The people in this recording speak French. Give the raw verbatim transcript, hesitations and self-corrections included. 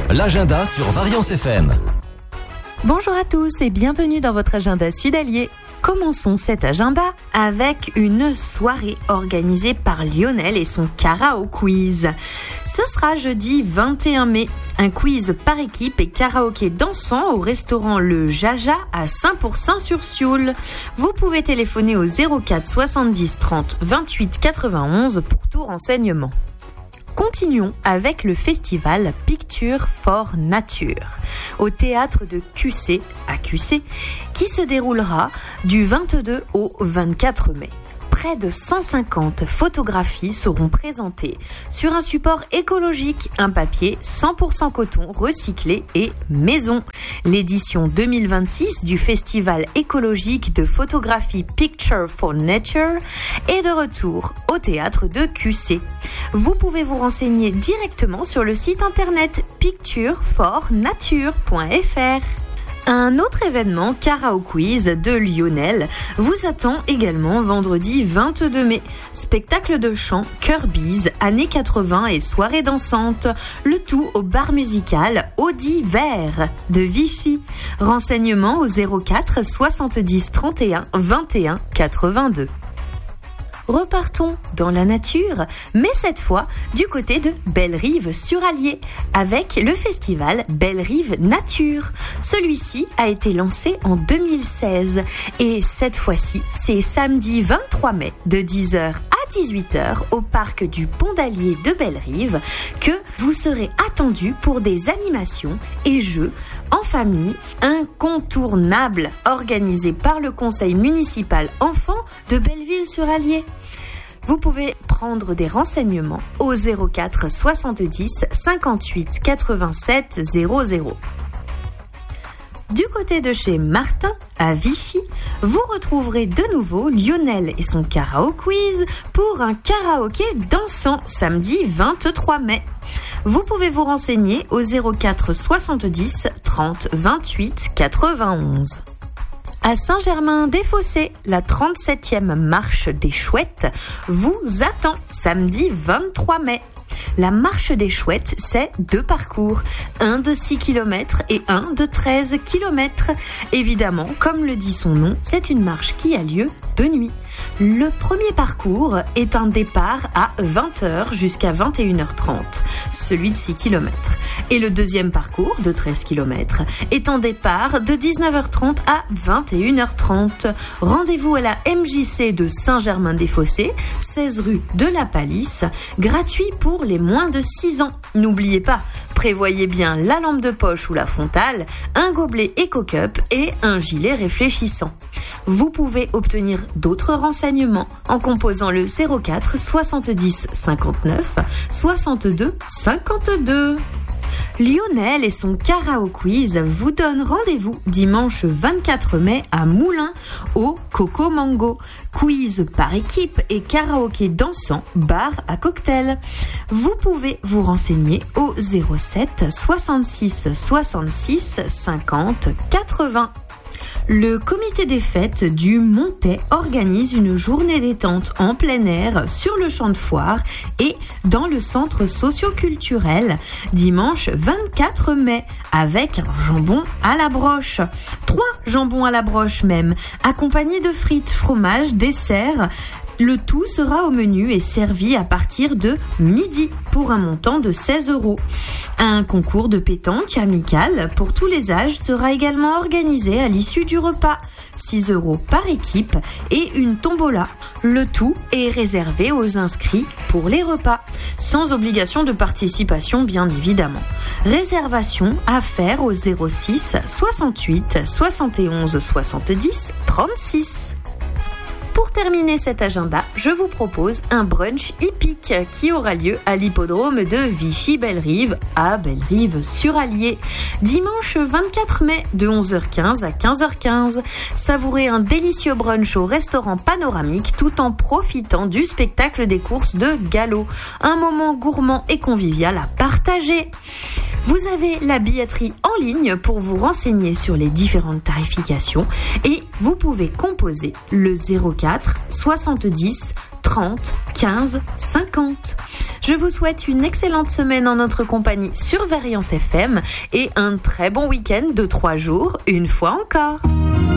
l'agenda sur Variance F M. Bonjour à tous et bienvenue dans votre agenda Sud-Allier. Commençons cet agenda avec une soirée organisée par Lionel et son karaoke quiz. Ce sera jeudi vingt et un mai. Un quiz par équipe et karaoké dansant au restaurant Le Jaja à Saint-Pourçain-sur-Sioule. Vous pouvez téléphoner au zéro quatre soixante-dix trente vingt-huit quatre-vingt-onze pour tout renseignement. Continuons avec le festival Picture for Nature au théâtre de Q C à Q C qui se déroulera du vingt-deux au vingt-quatre mai. Près de cent cinquante photographies seront présentées sur un support écologique, un papier cent pour cent coton recyclé et maison. L'édition deux mille vingt-six du festival écologique de photographie Picture for Nature est de retour au théâtre de Q C. Vous pouvez vous renseigner directement sur le site internet picture for nature point f r. Un autre événement, Karaoke Quiz de Lionel, vous attend également vendredi vingt-deux mai. Spectacle de chant, Kirby's, années quatre-vingts et soirée dansante. Le tout au bar musical Audi Vert de Vichy. Renseignements au zéro quatre soixante-dix trente et un vingt et un quatre-vingt-deux. Repartons dans la nature, mais cette fois du côté de Bellerive-sur-Allier, avec le festival Bellerive Nature. Celui-ci a été lancé en deux mille seize et cette fois-ci, c'est samedi vingt-trois mai de dix heures à dix-huit heures au parc du Pont d'Allier de Bellerive que vous serez attendus pour des animations et jeux en famille incontournables organisés par le conseil municipal enfants de Belleville-sur-Allier. Vous pouvez prendre des renseignements au zéro quatre soixante-dix cinquante-huit quatre-vingt-sept zéro zéro. Du côté de chez Martin, à Vichy, vous retrouverez de nouveau Lionel et son karaoke quiz pour un karaoké dansant samedi vingt-trois mai. Vous pouvez vous renseigner au zéro quatre soixante-dix trente vingt-huit quatre-vingt-onze. À Saint-Germain-des-Fossés, la trente-septième marche des chouettes vous attend samedi vingt-trois mai. La marche des chouettes, c'est deux parcours, un de six kilomètres et un de treize kilomètres. Évidemment, comme le dit son nom, c'est une marche qui a lieu de nuit. Le premier parcours est un départ à vingt heures jusqu'à vingt et une heures trente, celui de six kilomètres. Et le deuxième parcours de treize kilomètres est un départ de dix-neuf heures trente à vingt et une heures trente. Rendez-vous à la M J C de Saint-Germain-des-Fossés, seize rue de la Palisse, gratuit pour les moins de six ans. N'oubliez pas, prévoyez bien la lampe de poche ou la frontale, un gobelet Eco-Cup et un gilet réfléchissant. Vous pouvez obtenir d'autres renseignements en composant le zéro quatre soixante-dix cinquante-neuf soixante-deux cinquante-deux. Lionel et son karaoke quiz vous donnent rendez-vous dimanche vingt-quatre mai à Moulins au Coco Mango. Quiz par équipe et karaoké dansant, bar à cocktail. Vous pouvez vous renseigner au zéro sept soixante-six soixante-six cinquante quatre-vingts. Le comité des fêtes du Montet organise une journée détente en plein air sur le champ de foire et dans le centre socio-culturel dimanche vingt-quatre mai avec un jambon à la broche. Trois jambons à la broche même, accompagnés de frites, fromage, dessert. Le tout sera au menu et servi à partir de midi pour un montant de seize euros. Un concours de pétanque amical pour tous les âges sera également organisé à l'issue du repas. six euros par équipe et une tombola. Le tout est réservé aux inscrits pour les repas, sans obligation de participation bien évidemment. Réservation à faire au zéro six soixante-huit soixante et onze soixante-dix trente-six. Pour terminer cet agenda, je vous propose un brunch hippique qui aura lieu à l'hippodrome de Vichy-Bellerive à Bellerive-sur-Allier. Dimanche vingt-quatre mai de onze heures quinze à quinze heures quinze. Savourez un délicieux brunch au restaurant panoramique tout en profitant du spectacle des courses de galop. Un moment gourmand et convivial à partager. Vous avez la billetterie en ligne pour vous renseigner sur les différentes tarifications et vous pouvez composer le zéro quatre soixante-dix trente trente quinze cinquante. Je vous souhaite une excellente semaine en notre compagnie sur Variance F M et un très bon week-end de trois jours, une fois encore.